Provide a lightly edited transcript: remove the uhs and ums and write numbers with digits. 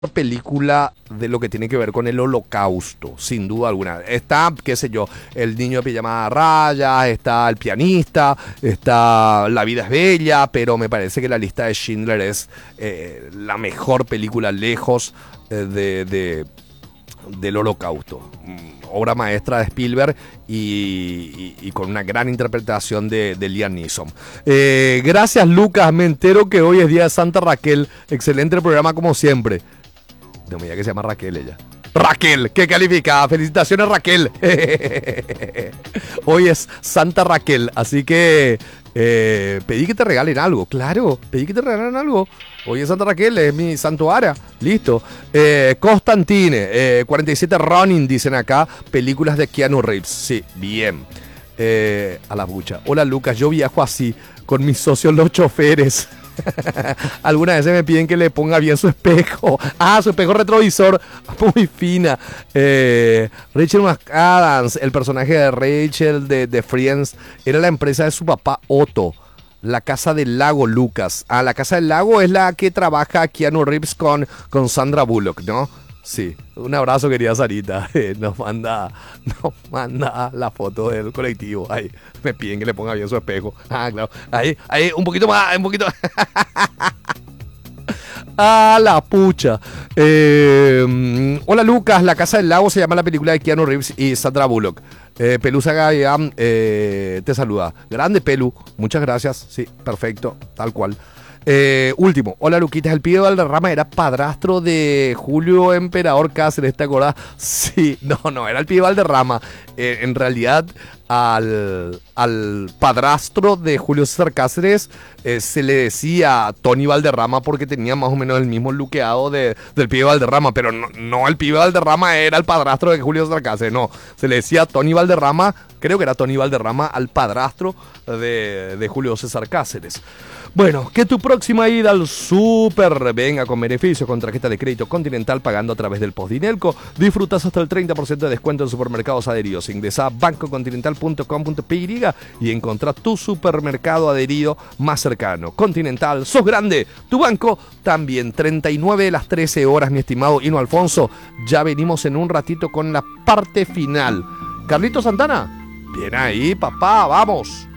película de lo que tiene que ver con el holocausto, sin duda alguna. Está, qué sé yo, El niño de pijama de rayas, está El pianista, está La vida es bella, pero me parece que la lista de Schindler es la mejor película lejos del holocausto. Obra maestra de Spielberg y con una gran interpretación de Liam Neeson. Gracias, Lucas. Me entero que hoy es día de Santa Raquel. Excelente el programa como siempre. No me diga que se llama Raquel ella. Raquel, qué calificada. Felicitaciones, Raquel. Hoy es Santa Raquel, así que pedí que te regalen algo. Claro, pedí que te regalen algo. Hoy es Santa Raquel, es mi santuaria. Listo. Constantine, 47 Ronin, dicen acá. Películas de Keanu Reeves. Sí, bien. A la bucha. Hola, Lucas, yo viajo así con mis socios los choferes. Algunas veces me piden que le ponga bien su espejo. Su espejo retrovisor. Muy fina. Rachel McAdams, el personaje de Rachel de Friends, era la empresa de su papá Otto. La Casa del Lago, Lucas. La Casa del Lago es la que trabaja Keanu Reeves con Sandra Bullock, ¿no? Sí, un abrazo, querida Sarita. Nos manda la foto del colectivo. Ahí me piden que le ponga bien su espejo. Claro. Ahí, un poquito más, un poquito. La pucha. Hola, Lucas. La Casa del Lago se llama la película de Keanu Reeves y Sandra Bullock. Pelusa Gavián te saluda. Grande, Pelu. Muchas gracias. Sí, perfecto. Tal cual. Último, hola, Luquitas, el pibe Valderrama era padrastro de Julio Emperador Cáceres, ¿te acordás? Sí, no, era el pibe Valderrama. En realidad, al padrastro de Julio César Cáceres se le decía Tony Valderrama porque tenía más o menos el mismo luqueado del pibe Valderrama, pero no, el pibe Valderrama era el padrastro de Julio César Cáceres, no, se le decía Tony Valderrama, creo que era Tony Valderrama, al padrastro de Julio César Cáceres. Bueno, que tu próxima ida al súper venga con beneficios con tarjeta de crédito Continental pagando a través del Postdinelco. Disfrutas hasta el 30% de descuento en supermercados adheridos. Ingresa a bancocontinental.com.py y encontrá tu supermercado adherido más cercano. Continental, sos grande, tu banco también. 39 de las 13 horas, mi estimado Hino Alfonso. Ya venimos en un ratito con la parte final. Carlito Santana, bien ahí, papá, vamos.